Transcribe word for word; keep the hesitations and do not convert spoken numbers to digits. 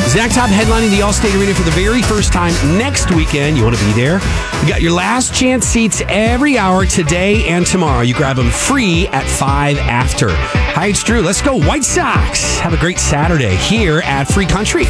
Zach Top headlining the Allstate Arena for the very first time next weekend. You want to be there? You got your last chance seats every hour today and tomorrow. You grab them free at five after. Hi, it's Drew. Let's go White Sox. Have a great Saturday here at Free Country.